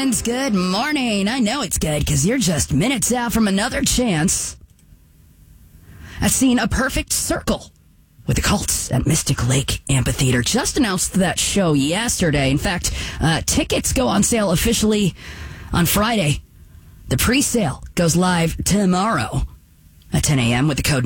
friends, good morning. I know it's good because you're just minutes out from another chance at seeing A Perfect Circle with the Cults at Mystic Lake Amphitheater. Just announced that show yesterday. In fact, tickets go on sale officially on Friday. The pre-sale goes live tomorrow at 10 a.m. with the code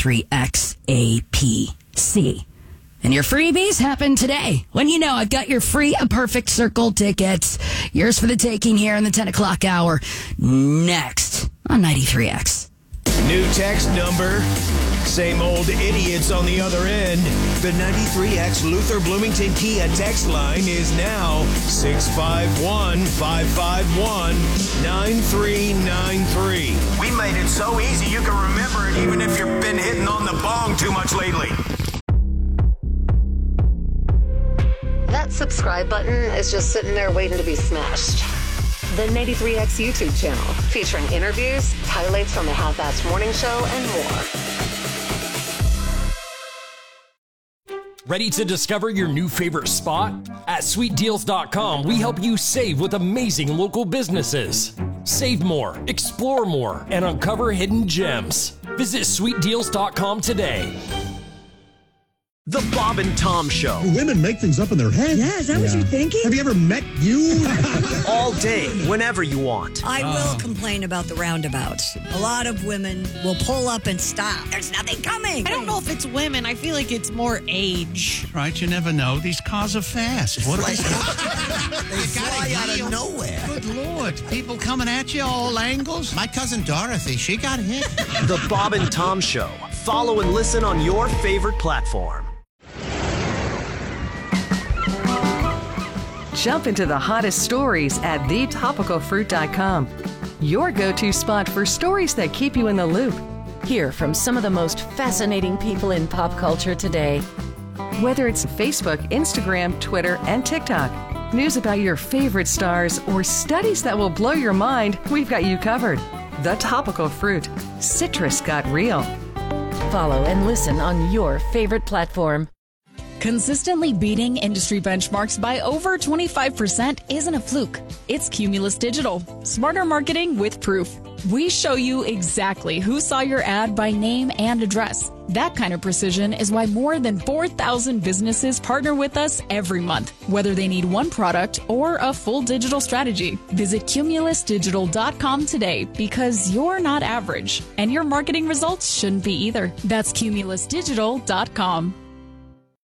93XAPC. And your freebies happen today. When you know I've got your free A Perfect Circle tickets. Yours for the taking here in the 10 o'clock hour. Next on 93X. New text number. Same old idiots on the other end. The 93X Luther Bloomington Kia text line is now 651-551-9393. We made it so easy you can remember it even if you've been hitting on the bong too much lately. That subscribe button is just sitting there waiting to be smashed. The 93X YouTube channel, featuring interviews, highlights from the Half-Assed Morning Show, and more. Ready to discover your new favorite spot? At sweetdeals.com, we help you save with amazing local businesses. Save more, explore more, and uncover hidden gems. Visit sweetdeals.com today. The Bob and Tom Show. Women make things up in their head. Yeah, is that what you're thinking? Have you ever met you? All day, whenever you want. I will complain about the roundabouts. A lot of women will pull up and stop. There's nothing coming. I don't know if it's women. I feel like it's more age. Right, you never know. These cars are fast. What They fly out of nowhere. Good Lord. People coming at you all angles. My cousin Dorothy, she got hit. The Bob and Tom Show. Follow and listen on your favorite platform. Jump into the hottest stories at thetopicalfruit.com. Your go-to spot for stories that keep you in the loop. Hear from some of the most fascinating people in pop culture today. Whether it's Facebook, Instagram, Twitter, and TikTok, news about your favorite stars, or studies that will blow your mind, we've got you covered. The Topical Fruit. Citrus got real. Follow and listen on your favorite platform. Consistently beating industry benchmarks by over 25% isn't a fluke. It's Cumulus Digital. Smarter marketing with proof. We show you exactly who saw your ad by name and address. That kind of precision is why more than 4,000 businesses partner with us every month, whether they need one product or a full digital strategy. Visit cumulusdigital.com today because you're not average, and your marketing results shouldn't be either. That's cumulusdigital.com.